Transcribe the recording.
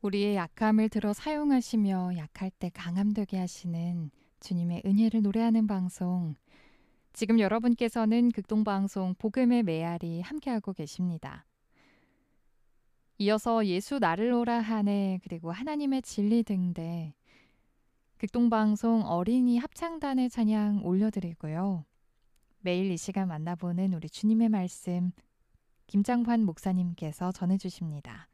우리의 약함을 들어 사용하시며 약할 때 강함되게 하시는 주님의 은혜를 노래하는 방송. 지금 여러분께서는 극동방송 복음의 메아리 함께하고 계십니다. 이어서 예수 나를 오라 하네 그리고 하나님의 진리 등대 극동방송 어린이 합창단의 찬양 올려드리고요. 매일 이 시간 만나보는 우리 주님의 말씀 김장환 목사님께서 전해주십니다.